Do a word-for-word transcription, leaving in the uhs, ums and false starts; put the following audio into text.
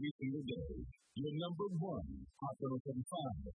every single day. Your number one Hot one oh seven point five.